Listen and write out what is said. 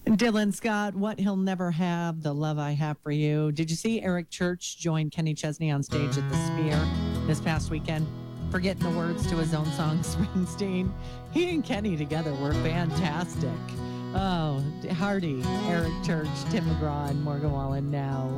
Dylan Scott, What He'll Never Have, The Love I Have for You. Did you see Eric Church join Kenny Chesney on stage at the Sphere this past weekend? Forgetting the words to his own song, Springsteen. He and Kenny together were fantastic. Oh, Hardy, Eric Church, Tim McGraw, and Morgan Wallen now.